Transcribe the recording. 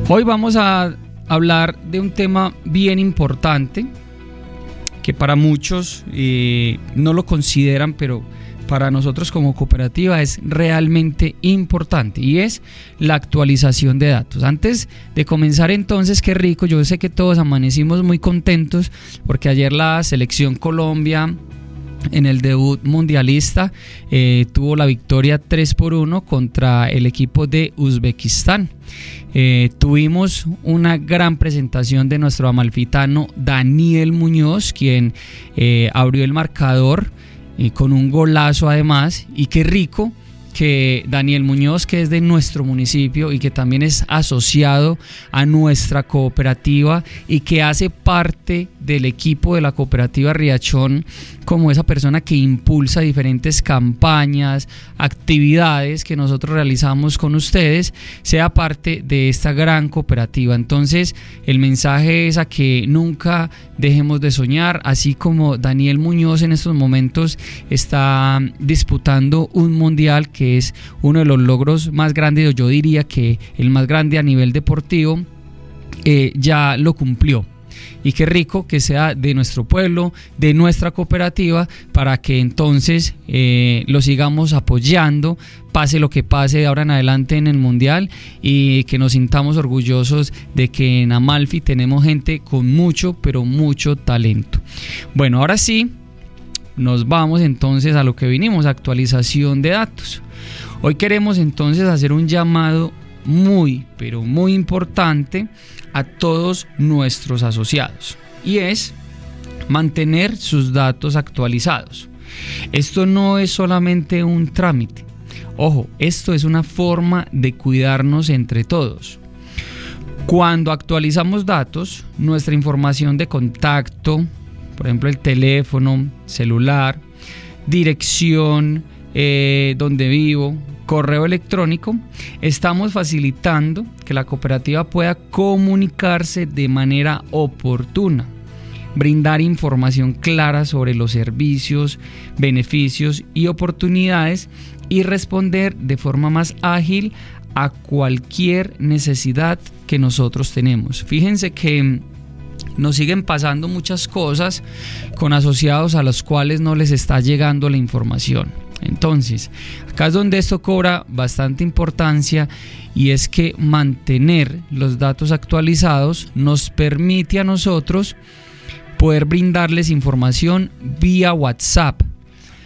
Hoy vamos a hablar de un tema bien importante que para muchos no lo consideran, pero para nosotros como cooperativa es realmente importante, y es la actualización de datos. Antes de comenzar entonces, qué rico, yo sé que todos amanecimos muy contentos porque ayer la selección Colombia en el debut mundialista tuvo la victoria 3-1 contra el equipo de Uzbekistán. Tuvimos una gran presentación de nuestro amalfitano Daniel Muñoz, quien abrió el marcador con un golazo además. Y qué rico que Daniel Muñoz, que es de nuestro municipio y que también es asociado a nuestra cooperativa y que hace parte del equipo de la cooperativa Riachón, como esa persona que impulsa diferentes campañas, actividades que nosotros realizamos con ustedes, sea parte de esta gran cooperativa. Entonces el mensaje es a que nunca dejemos de soñar, así como Daniel Muñoz en estos momentos está disputando un mundial que es uno de los logros más grandes, yo diría que el más grande a nivel deportivo, ya lo cumplió. Y qué rico que sea de nuestro pueblo, de nuestra cooperativa, para que entonces lo sigamos apoyando, pase lo que pase de ahora en adelante en el mundial, y que nos sintamos orgullosos de que en Amalfi tenemos gente con mucho, pero mucho talento. Bueno, ahora sí, nos vamos entonces a lo que vinimos, actualización de datos. Hoy queremos entonces hacer un llamado muy, pero muy importante a todos nuestros asociados, y es mantener sus datos actualizados. Esto no es solamente un trámite, ojo, esto es una forma de cuidarnos entre todos. Cuando actualizamos datos, nuestra información de contacto, por ejemplo el teléfono, celular, dirección, donde vivo, correo electrónico, estamos facilitando que la cooperativa pueda comunicarse de manera oportuna, brindar información clara sobre los servicios, beneficios y oportunidades, y responder de forma más ágil a cualquier necesidad que nosotros tenemos. Fíjense que nos siguen pasando muchas cosas con asociados a los cuales no les está llegando la información. Entonces, acá es donde esto cobra bastante importancia, y es que mantener los datos actualizados nos permite a nosotros poder brindarles información vía WhatsApp,